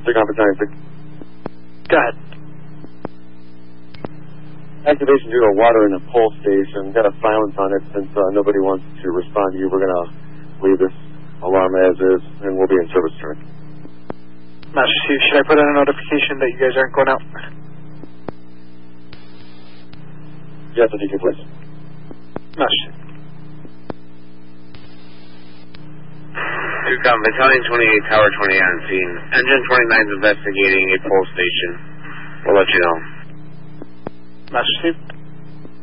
Second Battalion 6. Go ahead. Activation due to water in the pole station. Got a silence on it since nobody wants to respond to you. We're going to leave this alarm as is, and we'll be in service turn. Master Chief, should I put in a notification that you guys aren't going out? Yes, if you could, please. Master Chief. Recon Battalion 28, Tower 20 on scene. Engine 29 is investigating a pole station. We'll let you know. Master Chief.